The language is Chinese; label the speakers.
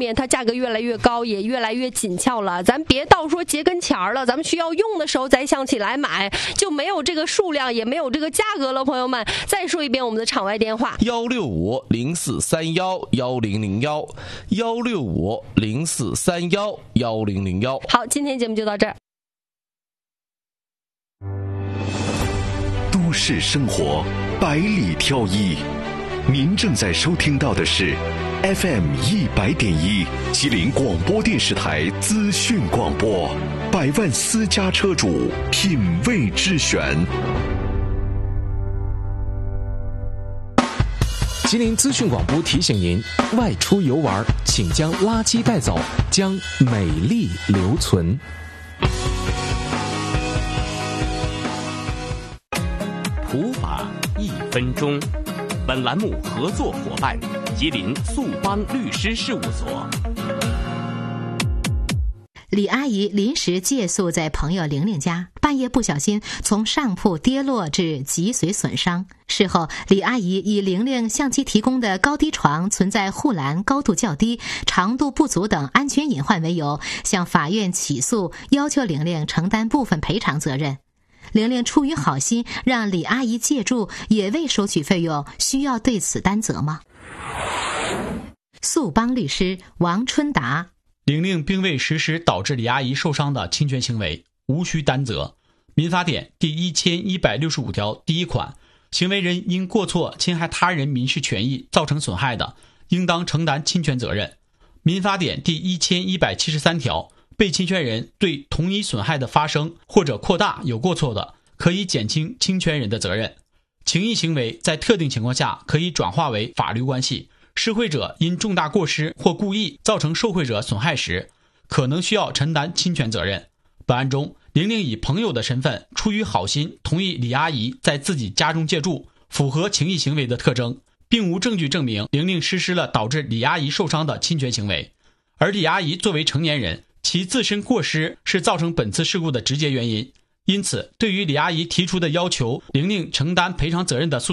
Speaker 1: 面它价格越来越高，也越来越紧俏了，咱别到说节跟前儿了，咱们需要用的时候再想起来买，就没有这个数量，也没有这个价格了。朋友们，再说一遍我们的场外电话
Speaker 2: 16504311001，16504311001。
Speaker 1: 好，今天节目就到这儿。
Speaker 3: 都市生活百里挑一，您正在收听到的是 FM100.1 吉林广播电视台资讯广播，百万私家车主品味之选。
Speaker 4: 吉林资讯广播提醒您，外出游玩请将垃圾带走，将美丽留存。
Speaker 5: 普法1分钟，本栏目合作伙伴吉林速邦律师事务所。
Speaker 6: 李阿姨临时借宿在朋友玲玲家，半夜不小心从上铺跌落致脊髓损伤。事后，李阿姨以玲玲向其提供的高低床存在护栏高度较低、长度不足等安全隐患为由，向法院起诉，要求玲玲承担部分赔偿责任。玲玲出于好心让李阿姨借住，也未收取费用，需要对此担责吗？速邦律师王春达：
Speaker 7: 玲玲并未实施导致李阿姨受伤的侵权行为，无需担责。民法典第1165条第1款，行为人因过错侵害他人民事权益造成损害的，应当承担侵权责任。民法典第1173条，被侵权人对同一损害的发生或者扩大有过错的，可以减轻侵权人的责任。情谊行为在特定情况下可以转化为法律关系，施惠者因重大过失或故意造成受惠者损害时，可能需要承担侵权责任。本案中，玲玲以朋友的身份，出于好心同意李阿姨在自己家中借住，符合情谊行为的特征，并无证据证明玲玲实施了导致李阿姨受伤的侵权行为。而李阿姨作为成年人，其自身过失是造成本次事故的直接原因，因此对于李阿姨提出的要求玲玲承担赔偿责任的诉